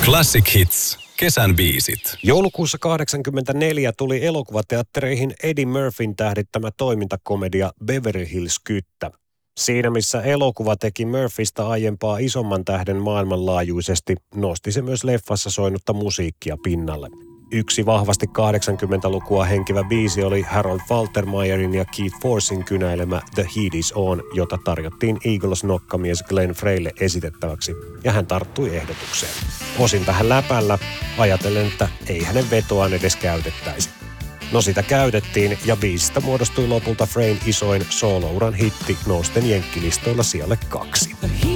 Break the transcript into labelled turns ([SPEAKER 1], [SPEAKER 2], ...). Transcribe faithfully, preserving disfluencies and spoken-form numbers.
[SPEAKER 1] Classic Hits. Kesän biisit.
[SPEAKER 2] Joulukuussa kahdeksankymmentäneljä tuli elokuvateattereihin Eddie Murphyn tähdittämä toimintakomedia Beverly Hills Kyttä. Siinä missä elokuva teki Murphystä aiempaa isomman tähden maailmanlaajuisesti, nosti se myös leffassa soinutta musiikkia pinnalle. Yksi vahvasti kahdeksankymmentälukua henkivä biisi oli Harold Faltermeyerin ja Keith Forsin kynäilemä The Heat Is On, jota tarjottiin Eagles-nokkamies Glenn Freylle esitettäväksi, ja hän tarttui ehdotukseen. Osin vähän läpällä, ajatellen, että ei hänen vetoaan edes käytettäisi. No sitä käytettiin, ja biisistä muodostui lopulta Freyn isoin soolouran hitti nousten jenkkilistoilla sijalle kaksi.